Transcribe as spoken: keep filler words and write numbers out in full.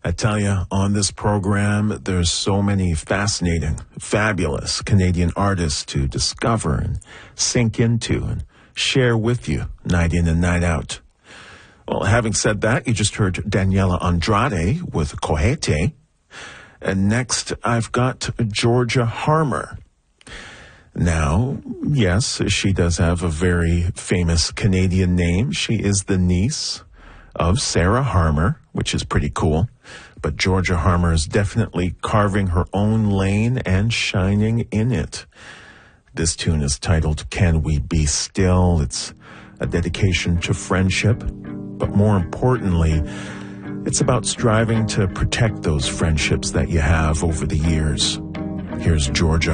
I tell you, on this program, there's so many fascinating, fabulous Canadian artists to discover and sink into and share with you night in and night out. Well, having said that, you just heard Daniela Andrade with Kohete. And next, I've got Georgia Harmer. Now, yes, she does have a very famous Canadian name. She is the niece of Sarah Harmer, which is pretty cool. But Georgia Harmer is definitely carving her own lane and shining in it. This tune is titled Can We Be Still? It's a dedication to friendship, but more importantly, it's about striving to protect those friendships that you have over the years. Here's Georgia